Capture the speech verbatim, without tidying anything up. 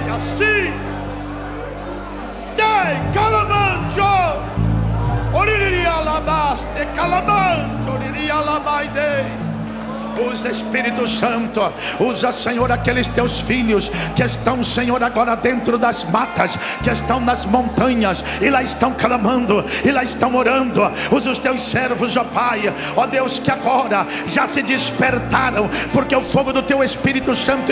assim. Dei calamancho. Oriria alabaste calamancho. Oriria alabaide. Usa, Espírito Santo, usa, Senhor, aqueles teus filhos que estão, Senhor, agora dentro das matas, que estão nas montanhas, e lá estão clamando, e lá estão orando. Usa os teus servos, ó Pai, ó Deus, que agora já se despertaram, porque o fogo do teu Espírito Santo